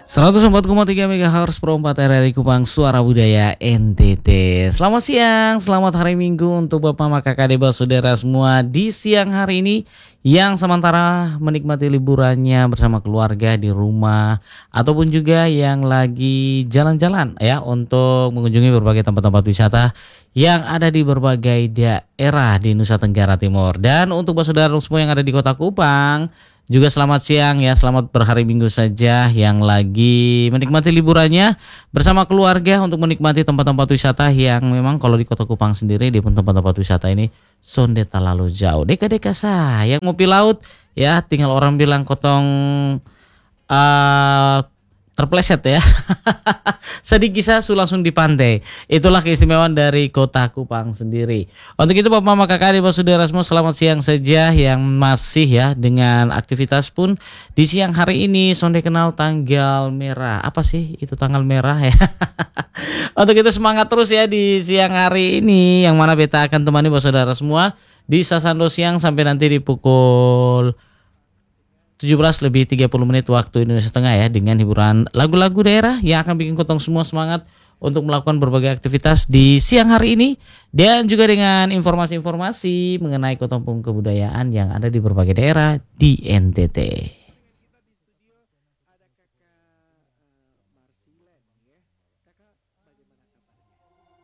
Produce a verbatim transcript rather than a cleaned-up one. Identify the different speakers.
Speaker 1: seratus empat koma tiga megahertz per empat R R I Kupang Suara Budaya N T T. Selamat siang, selamat hari Minggu untuk Bapak Mama Kakak Adik Saudara semua di siang hari ini yang sementara menikmati liburannya bersama keluarga di rumah ataupun juga yang lagi jalan-jalan ya untuk mengunjungi berbagai tempat-tempat wisata yang ada di berbagai daerah di Nusa Tenggara Timur. Dan untuk saudara semua yang ada di Kota Kupang juga selamat siang ya, selamat berhari Minggu saja yang lagi menikmati liburannya bersama keluarga untuk menikmati tempat-tempat wisata yang memang kalau di Kota Kupang sendiri di tempat-tempat wisata ini sonde terlalu jauh. Deka-deka sayang ngopi laut ya, tinggal orang bilang kotong uh, terpleset ya. Sedikit kisah langsung di pantai. Itulah keistimewaan dari Kota Kupang sendiri. Untuk itu Bapak Mama Kakak Adik Saudara semua selamat siang saja yang masih ya dengan aktivitas pun di siang hari ini sonde kenal tanggal merah. Apa sih itu tanggal merah ya? Untuk itu semangat terus ya di siang hari ini yang mana beta akan temani Bapak Saudara semua di Sasando siang sampai nanti di pukul tujuh belas lebih tiga puluh menit waktu Indonesia Tengah ya, dengan hiburan lagu-lagu daerah yang akan bikin kotong semua semangat untuk melakukan berbagai aktivitas di siang hari ini, dan juga dengan informasi-informasi mengenai kotong kebudayaan yang ada di berbagai daerah di N T T.